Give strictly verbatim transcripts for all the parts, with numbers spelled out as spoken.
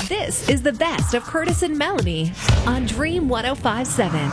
This is the best of Curtis and Melanie on Dream one oh five point seven.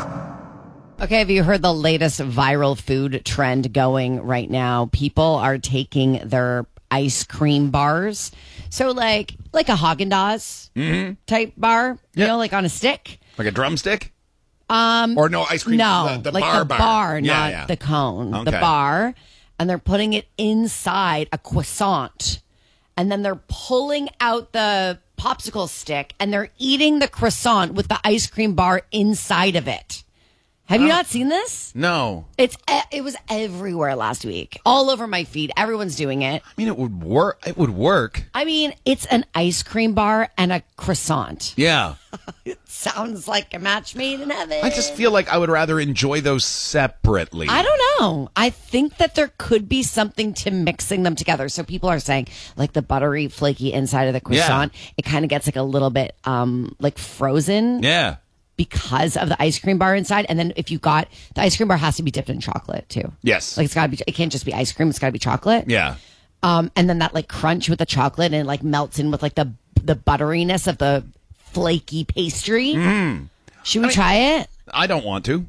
Okay, have you heard the latest viral food trend going right now? People are taking their ice cream bars. So like like a Haagen-Dazs mm-hmm. type bar, Yeah. you know, like on a stick. Like a drumstick? Um, or no, ice cream? No, the, the like bar the bar, bar, yeah, not yeah. the cone. Okay. The bar. And they're putting it inside a croissant. And then they're pulling out the popsicle stick and they're eating the croissant with the ice cream bar inside of it. Have you Uh, not seen this? No. It's it was everywhere last week, all over my feed. Everyone's doing it. I mean, it would work. It would work. I mean, it's an ice cream bar and a croissant. Yeah. It sounds like a match made in heaven. I just feel like I would rather enjoy those separately. I don't know. I think that there could be something to mixing them together. So people are saying, like the buttery, flaky inside of the croissant, it kind of gets like a little bit um like frozen. Yeah. Because of the ice cream bar inside. And then if you got the ice cream bar has to be dipped in chocolate too. Yes. Like it's gotta be, it can't just be ice cream. It's gotta be chocolate. Yeah. Um, and then that like crunch with the chocolate and it like melts in with like the, the butteriness of the flaky pastry. Mm. Should we I mean, try it? I don't want to.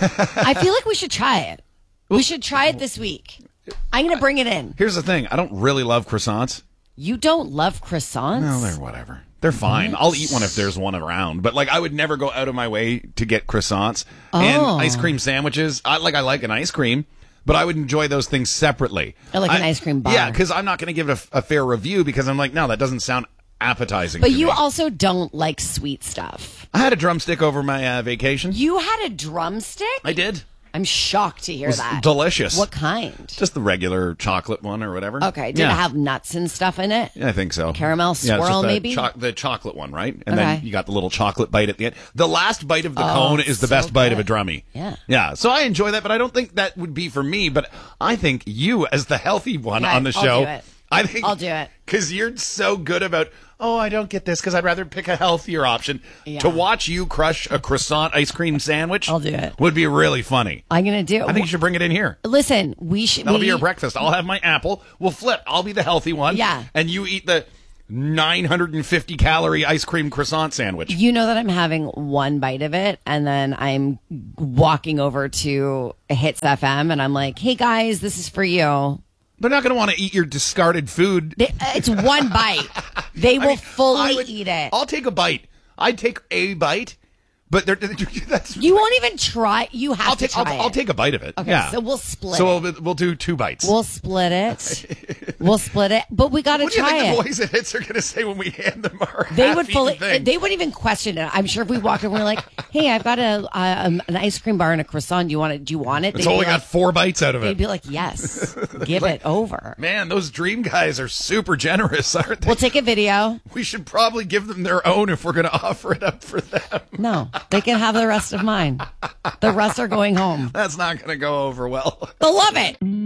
I feel like we should try it. We should try it this week. I'm going to bring it in. Here's the thing. I don't really love croissants. You don't love croissants? No, they're whatever. They're fine. I'll eat one if there's one around. But like, I would never go out of my way to get croissants and Oh. ice cream sandwiches. I like. I like an ice cream, but I would enjoy those things separately. Or like an I- ice cream bar. Yeah, because I'm not going to give it a, a fair review because I'm like, no, that doesn't sound appetizing. But to you me. also don't like sweet stuff. I had a drumstick over my uh, vacation. You had a drumstick? I did. I'm shocked to hear It was that. delicious. What kind? Just the regular chocolate one or whatever. Okay. Did yeah. it have nuts and stuff in it? Yeah, I think so. Caramel Yeah, it's swirl, just the maybe? cho- the chocolate one, right? And then Okay. you got the little chocolate bite at the end. The last bite of the Oh, cone is the so best bite of a good. drummie. Yeah. Yeah. So I enjoy that, but I don't think that would be for me. But I think you, as the healthy one Right, on the I'll show, do it. I think I'll do it. because you're so good about. Oh, I don't get this because I'd rather pick a healthier option. Yeah. To watch you crush a croissant ice cream sandwich, I'll do it. Would be really funny. I'm going to do it. I think you should bring it in here. Listen, we should. That'll we, be your breakfast. I'll have my apple. We'll flip. I'll be the healthy one. Yeah. And you eat the nine hundred fifty calorie ice cream croissant sandwich. You know that I'm having one bite of it, and then I'm walking over to Hits F M, and I'm like, "Hey guys, this is for you." They're not going to want to eat your discarded food. They, uh, it's one bite. They will I mean, fully I would- eat it. I'll take a bite. I'd take a bite, but they're, that's. You won't even try. You have I'll to take. I'll, try it. I'll take a bite of it. Okay, yeah. so we'll split. So it. we'll, we'll do two bites. We'll split it. We'll split it, but we got to what do you try think it. the boys at Hits are going to say when we hand them our They would half-eaten fully. thing? They wouldn't even question it. I'm sure if we walked in, we're like, "Hey, I've got a um, an ice cream bar and a croissant. Do you want it? Do you want it?" It's They'd only be got like, four bites out of They'd it. be like, "Yes, give it over." Man, those dream guys are super generous, aren't they? We'll take a video. We should probably give them their own if we're going to offer it up for them. No, they can have the rest of mine. The rest are going home. That's not going to go over well. They'll love it.